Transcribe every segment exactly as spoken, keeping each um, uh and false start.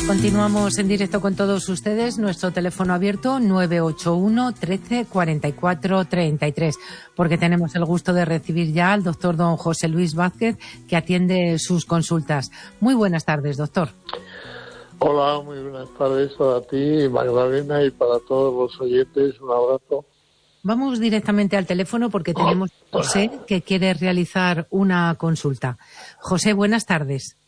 Continuamos en directo con todos ustedes. Nuestro teléfono abierto nueve ocho uno, trece, cuarenta y cuatro, treinta y tres, porque tenemos el gusto de recibir ya al doctor don José Luis Vázquez, que atiende sus consultas. Muy buenas tardes, doctor. Hola, muy buenas tardes para ti, Magdalena, y para todos los oyentes. Un abrazo. Vamos directamente al teléfono porque tenemos a José, que quiere realizar una consulta. José, buenas tardes.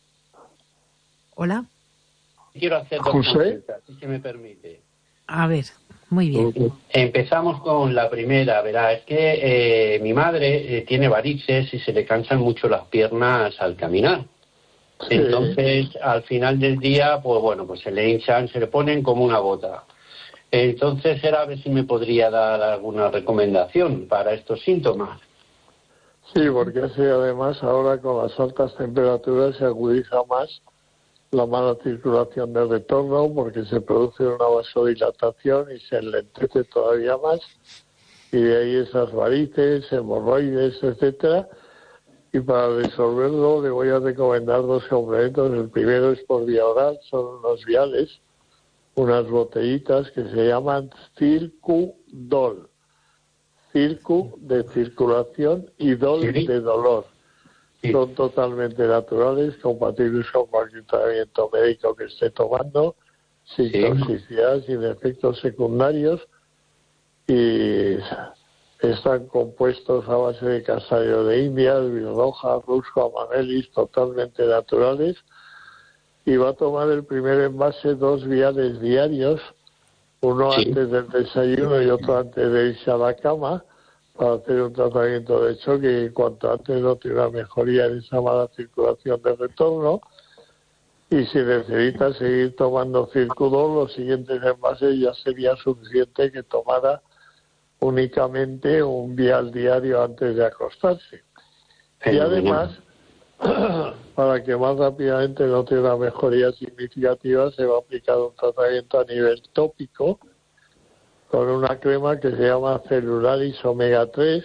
Hola. Quiero hacer dos José, consultas, si se me permite. A ver, muy bien. Empezamos con la primera, verá, es que eh, mi madre eh, tiene varices y se le cansan mucho las piernas al caminar. Sí. Entonces, al final del día, pues bueno, pues se le hinchan, se le ponen como una bota. Entonces, era a ver si me podría dar alguna recomendación para estos síntomas. Sí, porque así además ahora con las altas temperaturas se agudiza más la mala circulación del retorno, porque se produce una vasodilatación y se enlentece todavía más, y de ahí esas varices, hemorroides, etcétera. Y para resolverlo le voy a recomendar dos complementos. El primero es por vía oral, son unos viales, unas botellitas que se llaman Circudol. Circu de circulación y Dol de dolor. Sí. Son totalmente naturales, compatibles con cualquier tratamiento médico que esté tomando, sin sí. toxicidad, sin efectos secundarios, y están compuestos a base de castaño de India, bilroja, rusco, amamelis, totalmente naturales. Y va a tomar el primer envase dos viales diarios, uno sí. antes del desayuno y otro antes de irse a la cama, para hacer un tratamiento de choque, y cuanto antes no tiene una mejoría en esa mala circulación de retorno. Y si necesita seguir tomando Circudol, los siguientes envases ya sería suficiente que tomara únicamente un vial diario antes de acostarse. Y además, para que más rápidamente no tenga una mejoría significativa, se va a aplicar un tratamiento a nivel tópico con una crema que se llama Celularis omega tres,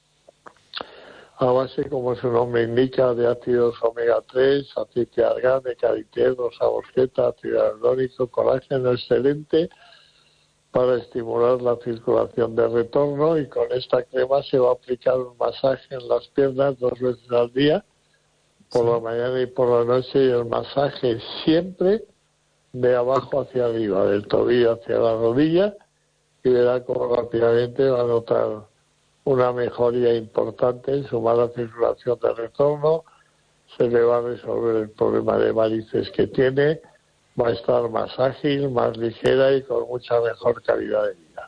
a base, como su nombre indica, de ácidos omega tres, aceite de argán, de karité, rosa mosqueta, ácido hialurónico, colágeno excelente para estimular la circulación de retorno. Y con esta crema se va a aplicar un masaje en las piernas dos veces al día, por la mañana y por la noche, y el masaje siempre de abajo hacia arriba, del tobillo hacia la rodilla, y verá cómo rápidamente va a notar una mejoría importante en su mala circulación de retorno. Se le va a resolver el problema de varices que tiene, va a estar más ágil, más ligera y con mucha mejor calidad de vida.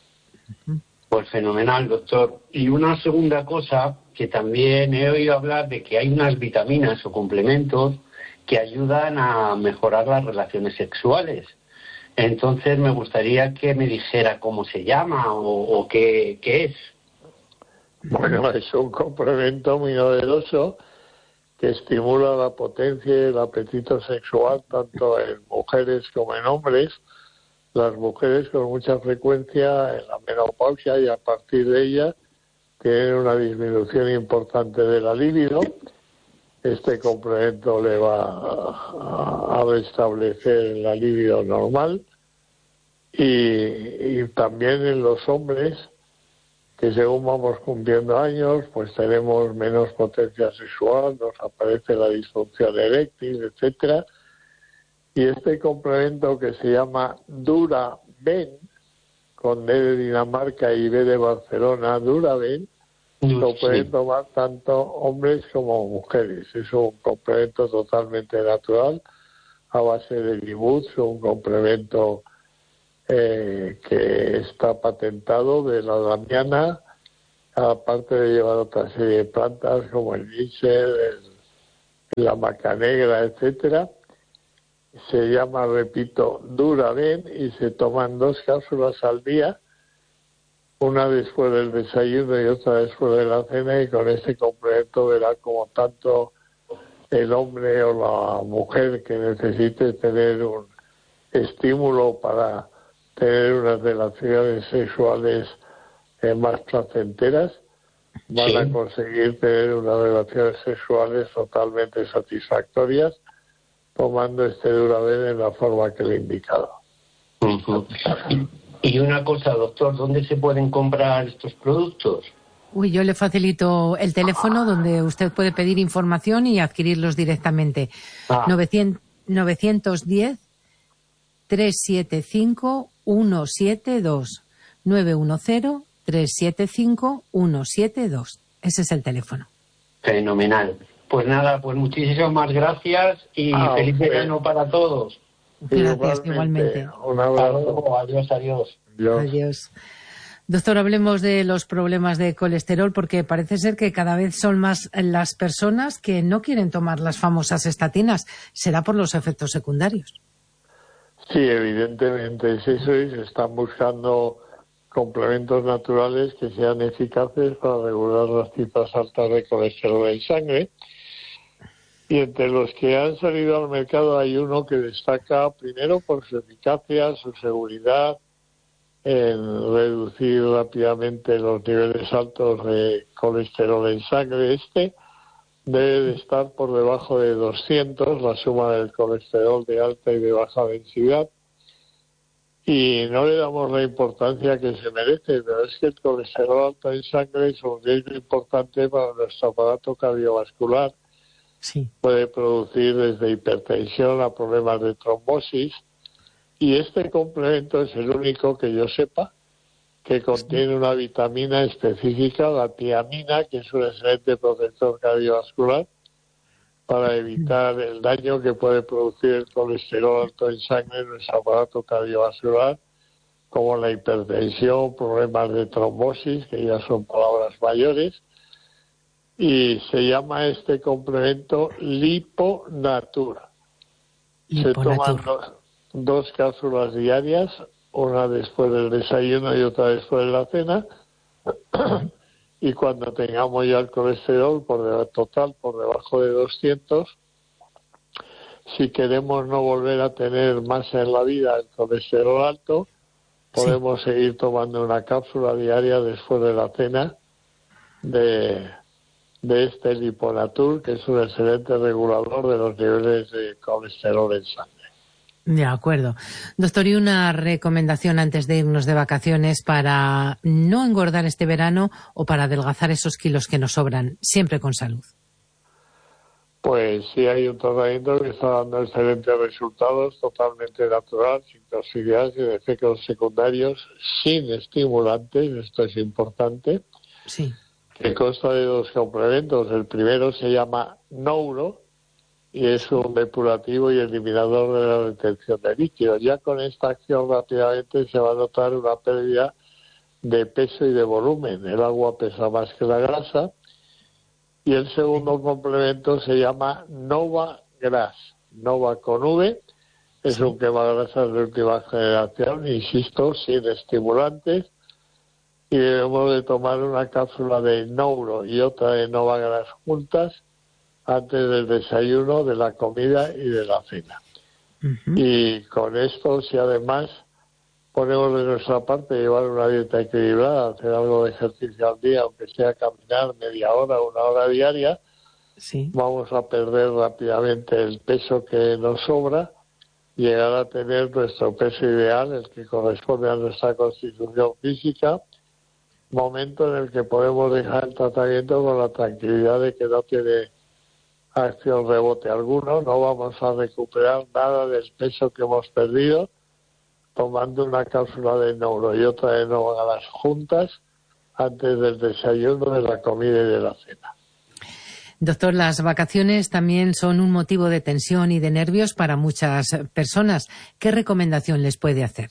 Pues fenomenal, doctor. Y una segunda cosa, que también he oído hablar de que hay unas vitaminas o complementos que ayudan a mejorar las relaciones sexuales. Entonces me gustaría que me dijera cómo se llama o, o qué, qué es. Bueno, es un complemento muy novedoso que estimula la potencia y el apetito sexual tanto en mujeres como en hombres. Las mujeres con mucha frecuencia en la menopausia y a partir de ella tienen una disminución importante de la libido. Este complemento le va a, a restablecer la libido normal. Y, y también en los hombres, que según vamos cumpliendo años, pues tenemos menos potencia sexual, nos aparece la disfunción eréctil, etcétera. Y este complemento, que se llama Duraben, con D de Dinamarca y B de Barcelona, Duraben, lo pueden tomar tanto hombres como mujeres. Es un complemento totalmente natural, a base de Libutz, un complemento eh, que está patentado de la damiana, aparte de llevar otra serie de plantas como el níger, el, la maca negra, etcétera. Se llama, repito, Duraben, y se toman dos cápsulas al día, una después del desayuno y otra después de la cena, y con este complemento verá como tanto el hombre o la mujer que necesite tener un estímulo para tener unas relaciones sexuales eh, más placenteras, van sí. a conseguir tener unas relaciones sexuales totalmente satisfactorias, tomando este Duraben en la forma que le he indicado. Uh-huh. Y una cosa, doctor, ¿dónde se pueden comprar estos productos? Uy, yo le facilito el teléfono donde usted puede pedir información y adquirirlos directamente. Ah. novecientos diez, trescientos setenta y cinco, ciento setenta y dos. nueve uno cero, trescientos setenta y cinco, ciento setenta y dos. Ese es el teléfono. Fenomenal. Pues nada, pues muchísimas gracias y ah, feliz okay. verano para todos. Gracias, igualmente. igualmente. Un abrazo. Adiós, adiós. Adiós. Adiós. Doctor, hablemos de los problemas de colesterol porque parece ser que cada vez son más las personas que no quieren tomar las famosas estatinas. ¿Será por los efectos secundarios? Sí, evidentemente es eso y se están buscando complementos naturales que sean eficaces para regular las cifras altas de colesterol en sangre. Y entre los que han salido al mercado hay uno que destaca primero por su eficacia, su seguridad, en reducir rápidamente los niveles altos de colesterol en sangre. Este debe de estar por debajo de doscientos, la suma del colesterol de alta y de baja densidad, y no le damos la importancia que se merece, pero es que el colesterol alto en sangre es un riesgo importante para nuestro aparato cardiovascular. Sí. Puede producir desde hipertensión a problemas de trombosis. Y este complemento es el único que yo sepa que contiene una vitamina específica, la tiamina, que es un excelente protector cardiovascular para evitar el daño que puede producir el colesterol alto en sangre en nuestro aparato cardiovascular, como la hipertensión, problemas de trombosis, que ya son palabras mayores. Y se llama este complemento Liponatur. Se toman dos, dos cápsulas diarias, una después del desayuno y otra después de la cena. Y cuando tengamos ya el colesterol por de, total por debajo de doscientos, si queremos no volver a tener más en la vida el colesterol alto, podemos sí. seguir tomando una cápsula diaria después de la cena de... de este Liponatur, que es un excelente regulador de los niveles de colesterol en sangre. De acuerdo. Doctor, y una recomendación antes de irnos de vacaciones para no engordar este verano o para adelgazar esos kilos que nos sobran, siempre con salud. Pues sí, hay un tratamiento que está dando excelentes resultados, totalmente natural, sin toxicidad y efectos secundarios, sin estimulantes, esto es importante. Sí. Que consta de dos complementos. El primero se llama Nouro y es un depurativo y eliminador de la retención de líquidos. Ya con esta acción rápidamente se va a notar una pérdida de peso y de volumen. El agua pesa más que la grasa. Y el segundo complemento se llama Nova Gras. Nova con V. Es un quemagrasas de última generación, insisto, sin estimulantes. Y debemos de tomar una cápsula de Nouro y otra de Nova Gras juntas antes del desayuno, de la comida y de la cena. Uh-huh. Y con esto, si además ponemos de nuestra parte llevar una dieta equilibrada, hacer algo de ejercicio al día, aunque sea caminar media hora, una hora diaria, sí. vamos a perder rápidamente el peso que nos sobra, llegar a tener nuestro peso ideal, el que corresponde a nuestra constitución física, momento en el que podemos dejar el tratamiento con la tranquilidad de que no tiene acción rebote alguno, no vamos a recuperar nada del peso que hemos perdido tomando una cápsula de Nouro y otra de Nova Gras juntas antes del desayuno, de la comida y de la cena. Doctor, las vacaciones también son un motivo de tensión y de nervios para muchas personas. ¿Qué recomendación les puede hacer?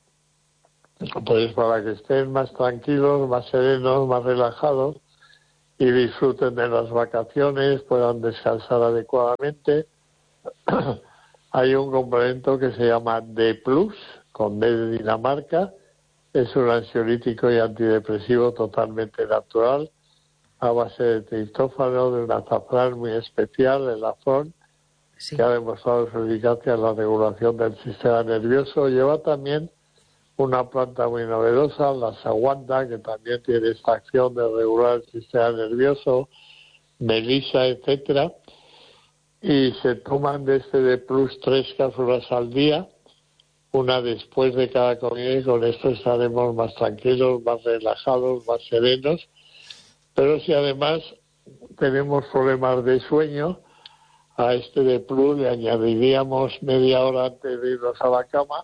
Pues para que estén más tranquilos, más serenos, más relajados y disfruten de las vacaciones, puedan descansar adecuadamente. Hay un complemento que se llama D plus, con D de Dinamarca. Es un ansiolítico y antidepresivo totalmente natural, a base de triptófano, de un azafrán muy especial, el afrón, sí. que ha demostrado su eficacia en la regulación del sistema nervioso. Lleva también una planta muy novedosa, la saguanda, que también tiene esta acción de regular el sistema nervioso, melisa, etcétera. y se toman de este de Plus tres cápsulas al día, una después de cada comida, y con esto estaremos más tranquilos, más relajados, más serenos. Pero si además tenemos problemas de sueño, a este de Plus le añadiríamos media hora antes de irnos a la cama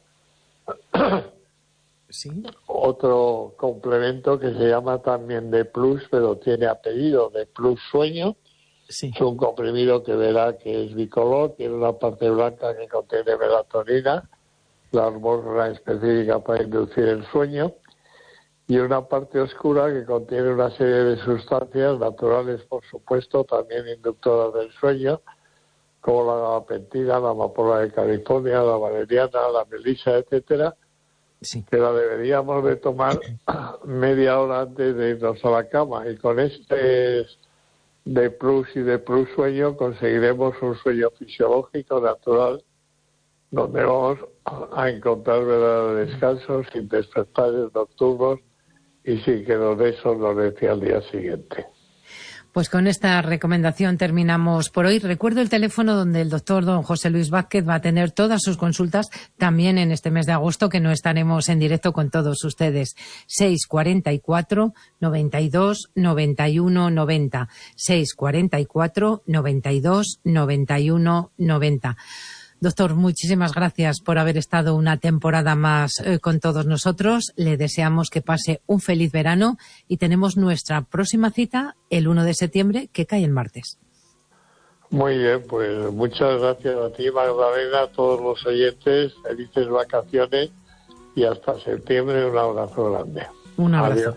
¿Sí? otro complemento que se llama también de Plus, pero tiene apellido, de Plus Sueño. Sí. Es un comprimido que verá que es bicolor, tiene una parte blanca que contiene melatonina, la hormona específica para inducir el sueño, y una parte oscura que contiene una serie de sustancias naturales, por supuesto, también inductoras del sueño, como la gabapentina, la amapola de California, la valeriana, la melisa, etcétera, Sí. que la deberíamos de tomar media hora antes de irnos a la cama. Y con este de Plus y de Plus Sueño conseguiremos un sueño fisiológico, natural, donde vamos a encontrar verdadero descanso, sin despertares nocturnos y sin que nos dé somnolencia al día siguiente. Pues con esta recomendación terminamos por hoy. Recuerdo el teléfono donde el doctor don José Luis Vázquez va a tener todas sus consultas también en este mes de agosto, que no estaremos en directo con todos ustedes. seis cuarenta y cuatro, noventa y dos, noventa y uno, noventa. seis cuarenta y cuatro, noventa y dos, noventa y uno, noventa. Doctor, muchísimas gracias por haber estado una temporada más eh, con todos nosotros. Le deseamos que pase un feliz verano y tenemos nuestra próxima cita el uno de septiembre, que cae el martes. Muy bien, pues muchas gracias a ti, Magdalena, a todos los oyentes. Felices vacaciones y hasta septiembre. Un abrazo grande. Un abrazo. Adiós.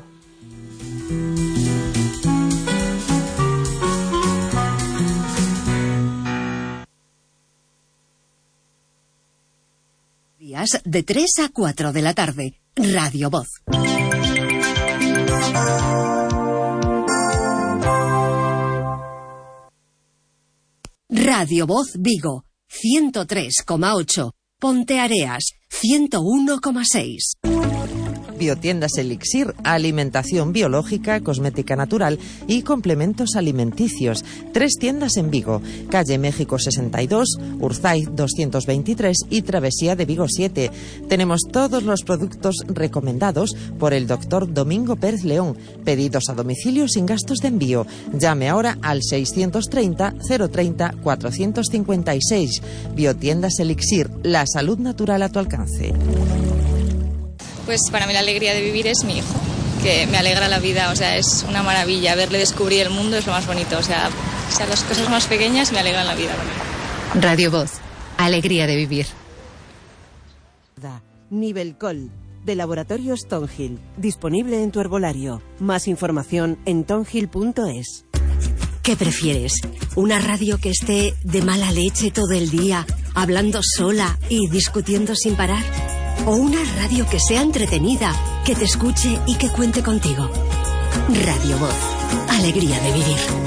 Días de tres a cuatro de la tarde. Radio Voz. Radio Voz Vigo, ciento tres coma ocho. Ponteareas, ciento uno coma seis. Biotiendas Elixir, alimentación biológica, cosmética natural y complementos alimenticios. Tres tiendas en Vigo, calle México sesenta y dos, Urzaiz doscientos veintitrés y Travesía de Vigo siete. Tenemos todos los productos recomendados por el doctor Domingo Pérez León. Pedidos a domicilio sin gastos de envío. Llame ahora al seiscientos treinta, cero treinta, cuatrocientos cincuenta y seis. Biotiendas Elixir, la salud natural a tu alcance. Pues para mí la alegría de vivir es mi hijo, que me alegra la vida, o sea, es una maravilla. Verle descubrir el mundo es lo más bonito, o sea, o sea, las cosas más pequeñas me alegran la vida. Radio Voz, alegría de vivir. Nivelcol, de Laboratorios Tongill, disponible en tu herbolario. Más información en tongill punto es. ¿Qué prefieres? ¿Una radio que esté de mala leche todo el día, hablando sola y discutiendo sin parar? ¿O una radio que sea entretenida, que te escuche y que cuente contigo? Radio Voz, alegría de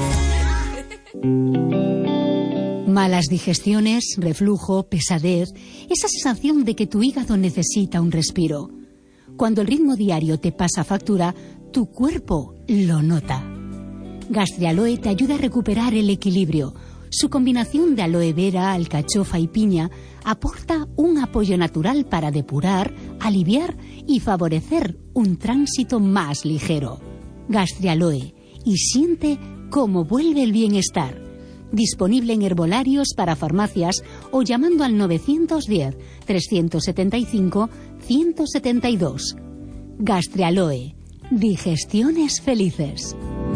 vivir. Malas digestiones, reflujo, pesadez, esa sensación de que tu hígado necesita un respiro. Cuando el ritmo diario te pasa factura, tu cuerpo lo nota. Gastrialoe te ayuda a recuperar el equilibrio. Su combinación de aloe vera, alcachofa y piña aporta un apoyo natural para depurar, aliviar y favorecer un tránsito más ligero. Gastrialoe, y siente cómo vuelve el bienestar. Disponible en herbolarios para farmacias o llamando al novecientos diez, trescientos setenta y cinco, ciento setenta y dos. Gastrialoe, digestiones felices.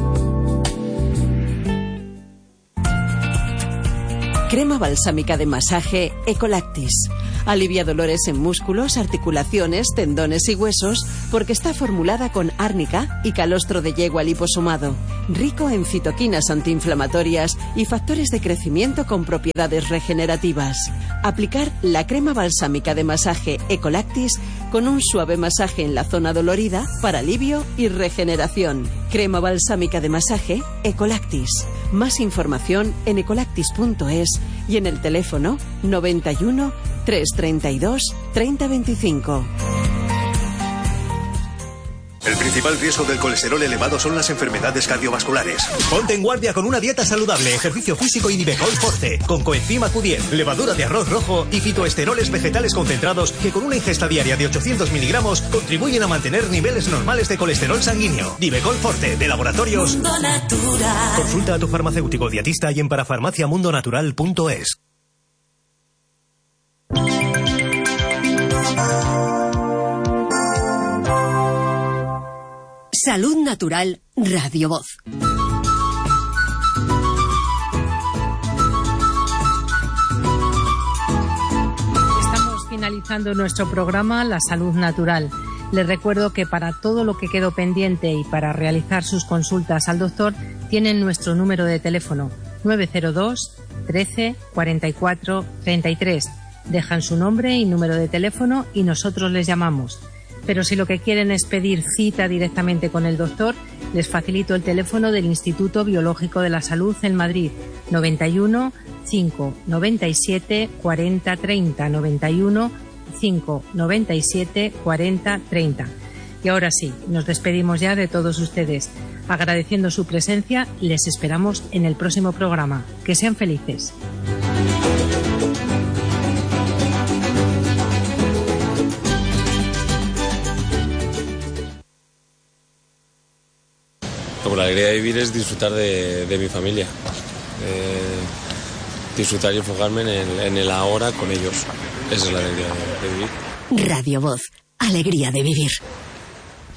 Crema balsámica de masaje Ecolactis. Alivia dolores en músculos, articulaciones, tendones y huesos porque está formulada con árnica y calostro de yegua liposomado. Rico en citoquinas antiinflamatorias y factores de crecimiento con propiedades regenerativas. Aplicar la crema balsámica de masaje Ecolactis con un suave masaje en la zona dolorida para alivio y regeneración. Crema balsámica de masaje Ecolactis. Más información en ecolactis punto es y en el teléfono noventa y uno, trescientos treinta y dos, treinta veinticinco. El principal riesgo del colesterol elevado son las enfermedades cardiovasculares. Ponte en guardia con una dieta saludable, ejercicio físico y Nivecol Forte, con coenzima Q diez, levadura de arroz rojo y fitoesteroles vegetales concentrados que con una ingesta diaria de ochocientos miligramos contribuyen a mantener niveles normales de colesterol sanguíneo. Nivecol Forte, de Laboratorios Mundo Natural. Consulta a tu farmacéutico dietista y en parafarmacia mundo natural punto es. Salud Natural, Radio Voz. Estamos finalizando nuestro programa La Salud Natural. Les recuerdo que para todo lo que quedó pendiente y para realizar sus consultas al doctor, tienen nuestro número de teléfono nueve cero dos, trece, cuarenta y cuatro, treinta y tres. Dejan su nombre y número de teléfono y nosotros les llamamos. Pero si lo que quieren es pedir cita directamente con el doctor, les facilito el teléfono del Instituto Biológico de la Salud en Madrid, noventa y uno, cinco, noventa y siete, cuarenta, treinta, noventa y uno, cinco, noventa y siete, cuarenta, treinta. Y ahora sí, nos despedimos ya de todos ustedes. Agradeciendo su presencia, les esperamos en el próximo programa. Que sean felices. Como la alegría de vivir es disfrutar de, de mi familia, eh, disfrutar y enfocarme en el, en el ahora con ellos. Esa es la alegría de, de vivir. Radio Voz, alegría de vivir.